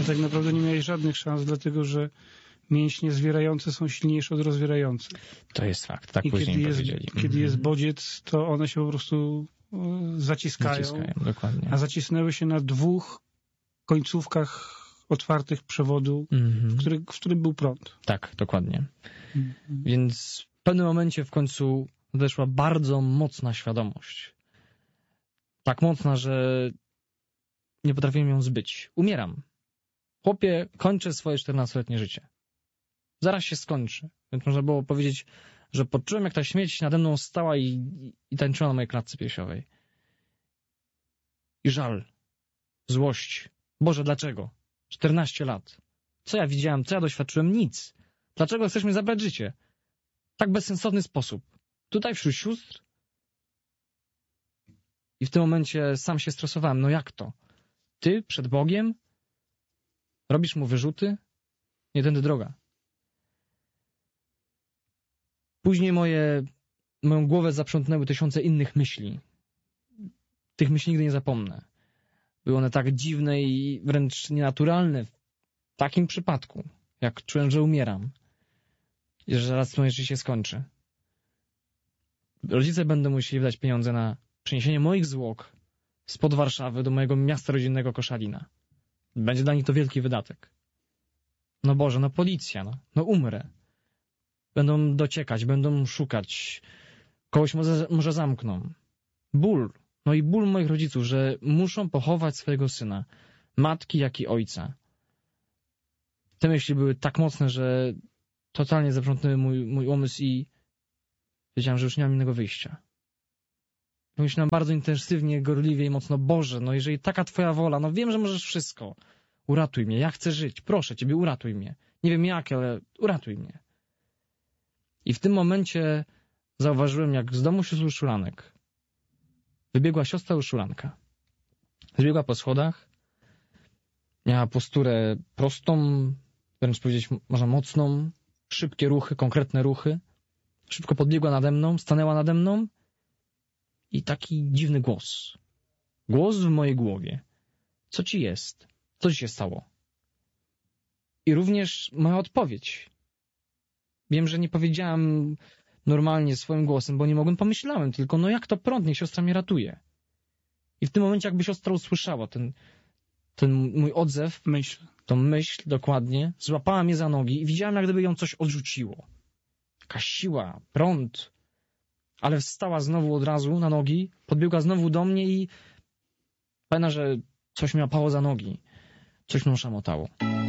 tak naprawdę nie miałeś żadnych szans, dlatego że mięśnie zwierające są silniejsze od rozwierających. To jest fakt, tak I później powiedzieli. kiedy jest bodziec, to one się po prostu zaciskają. Dokładnie. A zacisnęły się na 2 końcówkach otwartych przewodu, w którym był prąd. Tak, dokładnie. Więc w pewnym momencie w końcu nadeszła bardzo mocna świadomość. Tak mocna, że nie potrafiłem ją zbyć. Umieram. Chłopie, kończę swoje 14-letnie życie. Zaraz się skończy. Więc można było powiedzieć, że poczułem, jak ta śmierć nade mną stała i tańczyła na mojej klatce piersiowej. I żal. Złość. Boże, dlaczego? 14 lat. Co ja widziałem? Co ja doświadczyłem? Nic. Dlaczego chcesz mi zabrać życie? W tak bezsensowny sposób. Tutaj wśród sióstr? I w tym momencie sam się stresowałem. No jak to? Ty przed Bogiem? Robisz mu wyrzuty? Nie tędy droga. Później moją głowę zaprzątnęły tysiące innych myśli. Tych myśli nigdy nie zapomnę. Były one tak dziwne i wręcz nienaturalne w takim przypadku, jak czułem, że umieram. I że zaraz moje życie się skończy. Rodzice będą musieli wydać pieniądze na przeniesienie moich zwłok spod Warszawy do mojego miasta rodzinnego Koszalina. Będzie dla nich to wielki wydatek. No Boże, no policja, no umrę. Będą dociekać, będą szukać. Kogoś może zamkną. Ból. No i ból moich rodziców, że muszą pochować swojego syna. Matki, jak i ojca. Te myśli były tak mocne, że totalnie zaprzątnęły mój umysł i wiedziałem, że już nie mam innego wyjścia. Myślałem bardzo intensywnie, gorliwie i mocno. Boże, no jeżeli taka Twoja wola, no wiem, że możesz wszystko. Uratuj mnie, ja chcę żyć. Proszę Ciebie, uratuj mnie. Nie wiem jak, ale uratuj mnie. I w tym momencie zauważyłem, jak z domu sióstr Urszulanek wybiegła siostra Urszulanka. Zbiegła po schodach, miała posturę prostą, wręcz powiedzieć można mocną, szybkie ruchy, konkretne ruchy. Szybko podbiegła nade mną, stanęła nade mną i taki dziwny głos. Głos w mojej głowie. Co ci jest? Co ci się stało? I również moja odpowiedź. Wiem, że nie powiedziałem normalnie swoim głosem, bo nie mogłem, pomyślałem tylko, no jak to prąd, niech siostra mnie ratuje. I w tym momencie jakby siostra usłyszała ten mój odzew, tą myśl dokładnie, złapała mnie za nogi i widziałem, jak gdyby ją coś odrzuciło. Jakaś siła, prąd, ale wstała znowu od razu na nogi, podbiegła znowu do mnie i pamiętam, że coś mnie łapało za nogi, coś mnie szamotało.